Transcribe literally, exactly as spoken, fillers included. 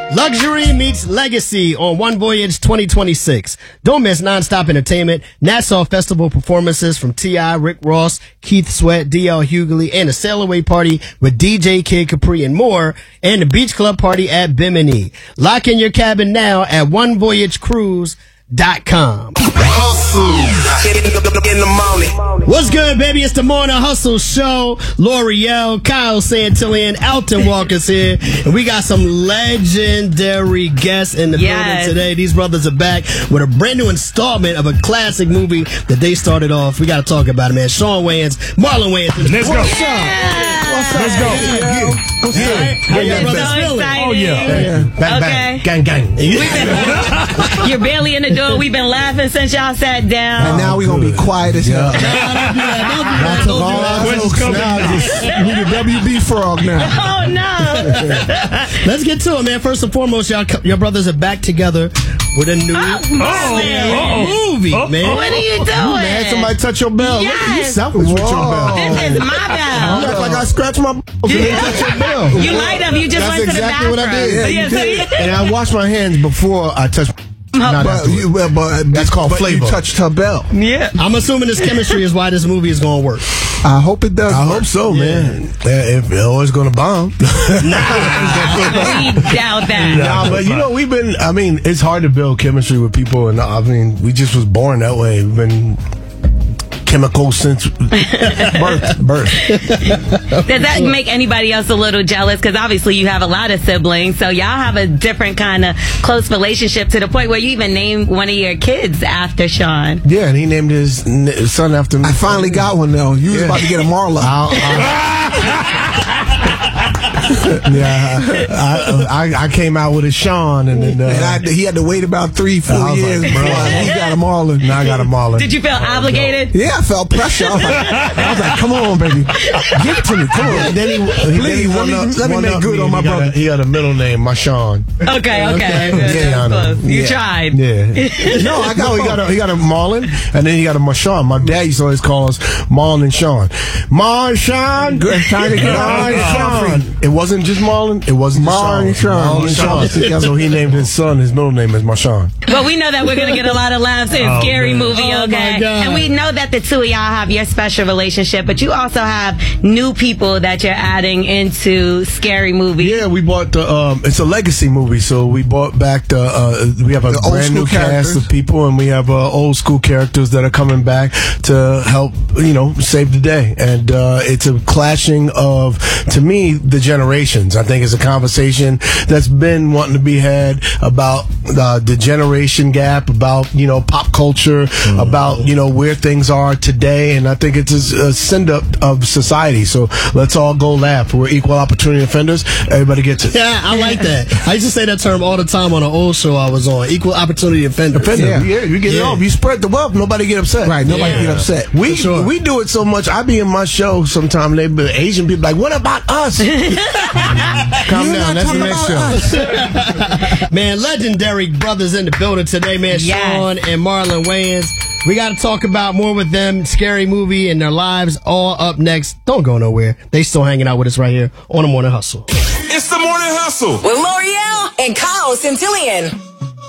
Luxury meets legacy on One Voyage twenty twenty-six. Don't miss nonstop entertainment, Nassau Festival performances from T I, Rick Ross, Keith Sweat, D L Hughley, and a sail away party with D J Kid Capri and more, and the beach club party at Bimini. Lock in your cabin now at one voyage cruise dot com. In the morning. What's good, baby? It's the Morning Hustle Show. L'Oreal, Kyle Santillan, Alton Walker's here, and we got some legendary guests in the Yes. building today. These brothers are back with a brand new installment of a classic movie that they started off. We got to talk about it, man. Sean Wayans, Marlon Wayans. Let's go. What's up? What's up? Let's go. Yeah. Yeah. What's Yeah. up? How I'm your so brothers feeling? excited. Oh, yeah. Yeah. Bang, Okay. bang. Gang, gang. You're barely in the door. We've been laughing since y'all sat down. And now we're going to be quiet as hell. Don't do that. Don't do I that. took Don't all do our that. Questions jokes. coming. Now just we the W B frog now. Oh no! Let's get to it, man. First and foremost, y'all, your brothers are back together with a new Oh, man. movie, Oh, man. What are you doing? Man, somebody touch your bell. Look at you Yes. selfish with your bell. This is my You bell. act like I scratched my balls and then touch your bell. You might have. You just That's went exactly to the what I bathroom. did. So Yeah, yeah, you so did. yeah. And I washed my hands before I touched. Nah, that's but, you, well, but That's called but flavor. You touched her bell. Yeah. I'm assuming this chemistry is why this movie is going to work. I hope it does. I work. hope so, man. Yeah, if it's always gonna bomb. We doubt that. Nah, but you know, we've been, I mean, it's hard to build chemistry with people, and I mean, we just was born that way. We've been chemical since birth. birth. Does that make anybody else a little jealous? Because obviously you have a lot of siblings, so y'all have a different kind of close relationship to the point where you even named one of your kids after Sean. Yeah, and he named his n- son after me. I finally got one, though. You was Yeah. about to get a Marla. I'll- I'll- yeah, I, I I came out with a Sean, and then uh, And I, he had to wait about three, four I was years like, before bro. he got a Marlin. now I got a Marlon. Did you feel obligated? Yeah, I felt pressure. I was like, I was like, come on, baby. Give it to me. Come on. And then he, he Please, then he let one me- up- let me one make up good me, on my and he got brother. a- He had a middle name, Marshawn. Okay, okay. Yeah, That's I know. close. You Yeah. tried. Yeah. No, I got, he got a he got a Marlon, and then he got a Marshawn. My dad used to always call us Marlon and Sean. Marshawn, Good time to get on Marshawn. It wasn't just Marlon. It wasn't just Marlon and Sean. Marlon and Sean. Together. So he named his son. His middle name is Marshawn. But we know that we're going to get a lot of laughs in Oh, Scary man. Movie, Oh, okay? my God. And we know that the two of y'all have your special relationship, but you also have new people that you're adding into Scary Movie. Yeah, we bought the. Um, it's a legacy movie, so we bought back the. Uh, we have a The old brand new school cast characters. of people, and we have uh, old school characters that are coming back to help, you know, save the day. And uh, it's a clashing of, to me, the generations. I think it's a conversation that's been wanting to be had about uh, the generation gap, about you know pop culture, Mm-hmm. about you know where things are today, and I think it's a, a send up of society. So let's all go laugh. We're equal opportunity offenders. Everybody gets it. Yeah, I like that. I used to say that term all the time on an old show I was on. Equal opportunity offender. Offender. Yeah. Yeah, you get it Yeah. off. You spread the wealth. Nobody get upset. Right, nobody Yeah. get upset. We For sure. we do it so much. I be in my show sometime. They be Asian people like, what about us? Calm You're down. not That's the talking next about show. us. Man, legendary brothers in the building today, man. Yes. Sean and Marlon Wayans. We got to talk about more with them. Scary Movie and their lives all up next. Don't go nowhere. They still hanging out with us right here on The Morning Hustle. It's the Morning Hustle. With L'Oreal and Kyle Santillan.